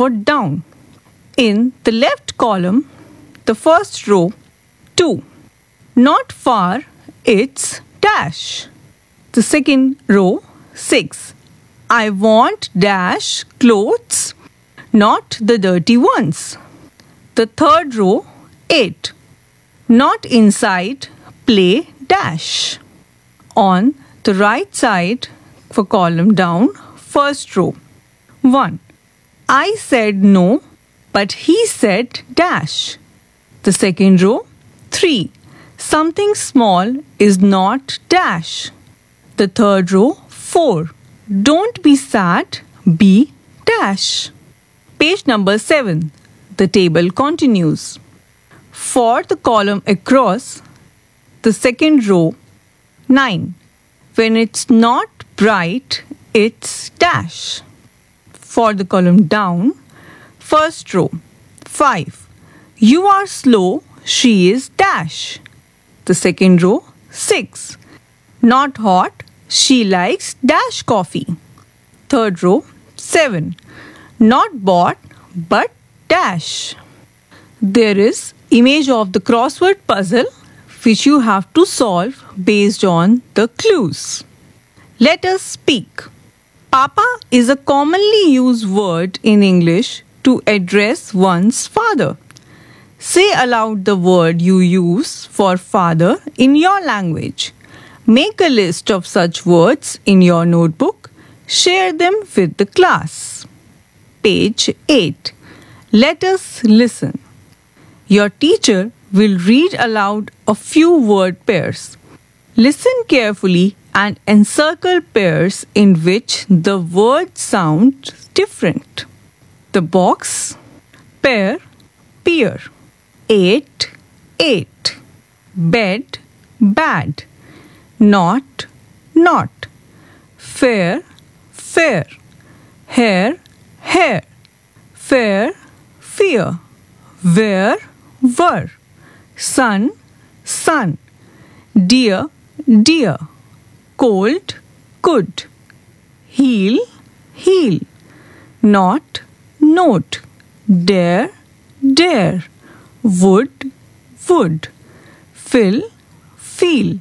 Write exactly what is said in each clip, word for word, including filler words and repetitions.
for down. In the left column, the first row, two. Not far, it's dash. The second row, six. I want dash clothes, not the dirty ones. The third row, eight. Not inside, play dash. On the right side for column down, first row, one. I said no, but he said dash. The second row, three. Something small is not dash. The third row, four. Don't be sad, be dash. Page number seven. The table continues. For the column across, the second row, nine. When it's not bright, it's dash. For the column down, first row, five. You are slow, she is dash. The second row, six. Not hot, she likes dash coffee. Third row, seven. Not bought, but dash. There is image of the crossword puzzle which you have to solve based on the clues. Let us speak. Papa is a commonly used word in English to address one's father. Say aloud the word you use for father in your language. Make a list of such words in your notebook. Share them with the class. Page eight. Let us listen. Your teacher will read aloud a few word pairs. Listen carefully and encircle pairs in which the word sounds different. The box, pair, peer. Eight, eight. Bed, bad. Not, not. Fair, fair. Hair, hair. Fair, fear. Where, were. Sun, sun. Dear, dear. Cold, could. Heel, heel. Not, note. Dare, dare. Would, would. Fill, feel.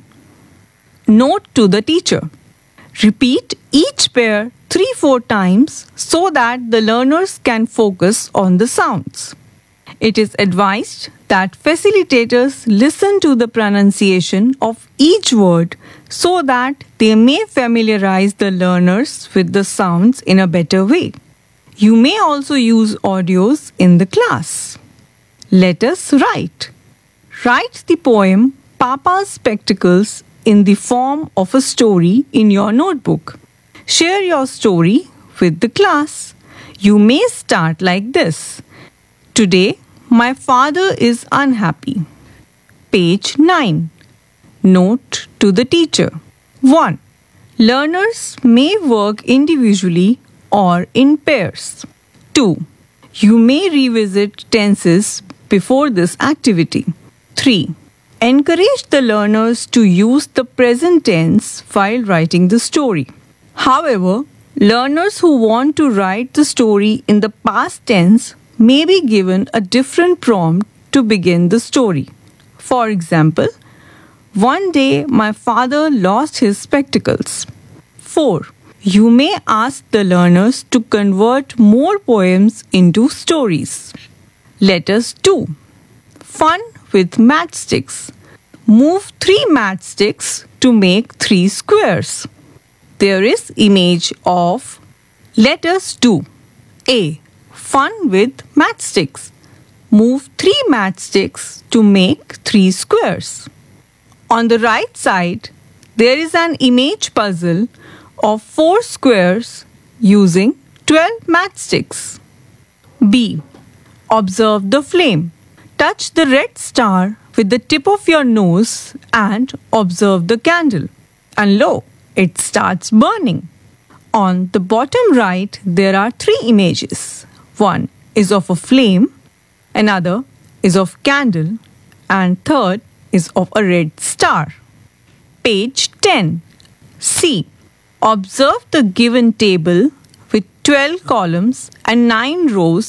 Note to the teacher. Repeat each pair three four times so that the learners can focus on the sounds. It is advised that facilitators listen to the pronunciation of each word so that they may familiarize the learners with the sounds in a better way. You may also use audios in the class. Let us write. Write the poem Papa's Spectacles in the form of a story in your notebook. Share your story with the class. You may start like this. Today, my father is unhappy. Page nine. Note to the teacher. one. Learners may work individually or in pairs. two. You may revisit tenses before this activity. three. Encourage the learners to use the present tense while writing the story. However, learners who want to write the story in the past tense may be given a different prompt to begin the story. For example, one day my father lost his spectacles. four. You may ask the learners to convert more poems into stories. Let us do. Fun with matchsticks. Move three matchsticks to make three squares. There is image of let us do. A. Fun with matchsticks. Move three matchsticks to make three squares. On the right side, there is an image puzzle of four squares using twelve matchsticks. B. Observe the flame. Touch the red star with the tip of your nose and observe the candle. And lo, it starts burning. On the bottom right, there are three images. One is of a flame, another is of candle, and third is of a red star. Page ten. C. Observe the given table with twelve columns and nine rows